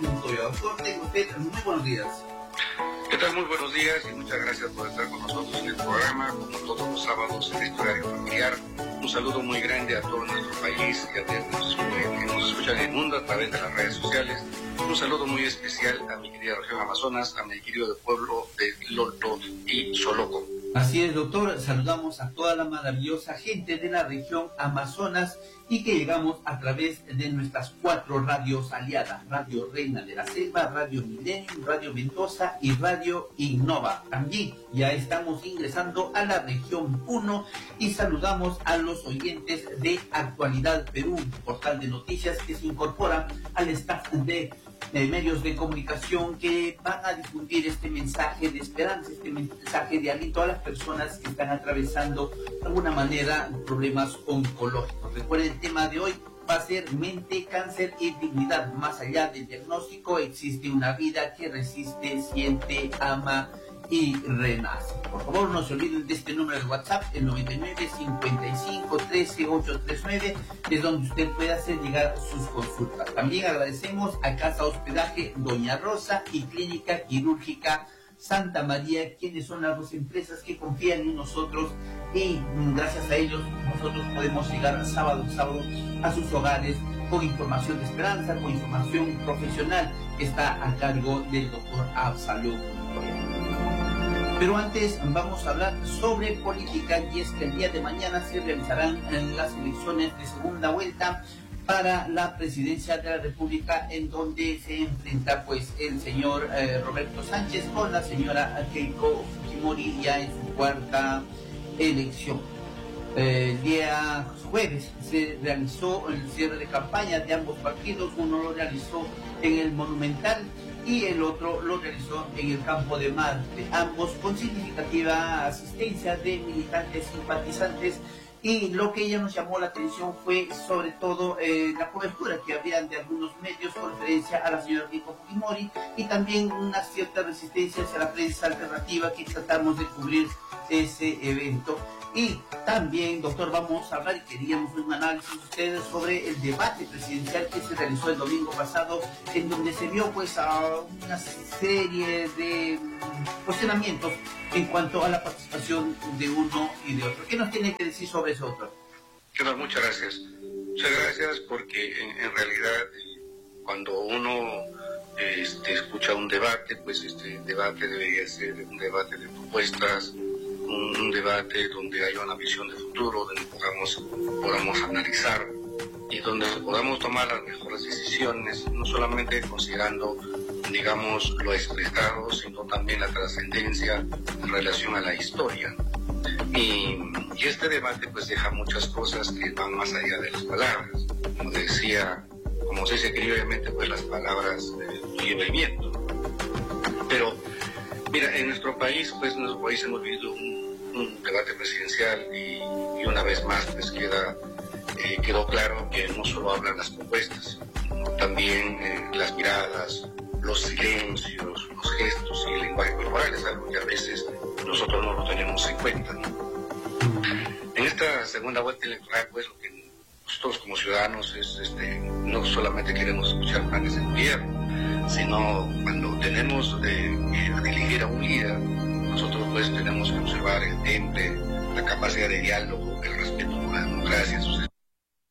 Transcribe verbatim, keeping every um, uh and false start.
Montoya. Doctor, tengo usted muy buenos días. ¿Qué tal? Muy buenos días y muchas gracias por estar con nosotros en el programa, como todos los sábados en este horario familiar. Un saludo muy grande a todo nuestro país y a todos que nos escuchan en el mundo a través de las redes sociales. Un saludo muy especial a mi querida región Amazonas, a mi querido pueblo de Lolto y Soloco. Así es, doctor. Saludamos a toda la maravillosa gente de la región Amazonas y que llegamos a través de nuestras cuatro radios aliadas: Radio Reina de la Selva, Radio Millennium, Radio Mendoza y Radio Innova. También ya estamos ingresando a la región uno y saludamos a los oyentes de Actualidad Perú, portal de noticias que se incorpora al staff de de medios de comunicación que van a difundir este mensaje de esperanza, este mensaje de aliento a las personas que están atravesando de alguna manera problemas oncológicos. Recuerden, el tema de hoy va a ser mente, cáncer y dignidad. Más allá del diagnóstico existe una vida que resiste, siente, ama y renace. Por favor, no se olviden de este número de WhatsApp, el noventa y nueve, cincuenta y cinco, trece, ochocientos treinta y nueve, es donde usted puede hacer llegar sus consultas. También agradecemos a Casa Hospedaje Doña Rosa y Clínica Quirúrgica Santa María, quienes son las dos empresas que confían en nosotros y gracias a ellos nosotros podemos llegar sábado a sábado a sus hogares con información de esperanza, con información profesional que está a cargo del doctor Absalom Montoya. Pero antes vamos a hablar sobre política, y es que el día de mañana se realizarán las elecciones de segunda vuelta para la presidencia de la República, en donde se enfrenta pues el señor eh, Roberto Sánchez con la señora Keiko Fujimori ya en su cuarta elección. Eh, el día jueves se realizó el cierre de campaña de ambos partidos, uno lo realizó en el Monumental y el otro lo realizó en el Campo de Marte, ambos con significativa asistencia de militantes simpatizantes. Y lo que ella nos llamó la atención fue sobre todo eh, la cobertura que había de algunos medios con referencia a la señora Keiko Fujimori y también una cierta resistencia hacia la prensa alternativa que tratamos de cubrir ese evento. Y también, doctor, vamos a hablar y queríamos un análisis de ustedes sobre el debate presidencial que se realizó el domingo pasado, en donde se vio pues a una serie de cuestionamientos en cuanto a la participación de uno y de otro. ¿Qué nos tiene que decir sobre eso, doctor? Bueno, muchas gracias. Muchas gracias porque en, en realidad cuando uno este, escucha un debate, pues este debate debería ser un debate de propuestas, un, un debate donde haya una visión de futuro, donde podamos, podamos analizar y donde podamos tomar las mejores decisiones, no solamente considerando, digamos, lo expresado, sino también la trascendencia en relación a la historia. Y, y este debate pues deja muchas cosas que van más allá de las palabras. Como decía, como se dice criolmente, pues las palabras eh, llevan el viento. Pero, mira, en nuestro país, pues en nuestro país hemos vivido un, un debate presidencial y, y una vez más pues queda, eh, quedó claro que no solo hablan las propuestas, sino también eh, las miradas, los silencios, los gestos y el lenguaje corporal, es algo que a veces nosotros no lo tenemos en cuenta, ¿no? En esta segunda vuelta electoral, pues lo que nosotros como ciudadanos es, este, no solamente queremos escuchar planes del gobierno, sino cuando tenemos de, de elegir a un líder, nosotros pues tenemos que observar el temple, la capacidad de diálogo, el respeto por la democracia, sus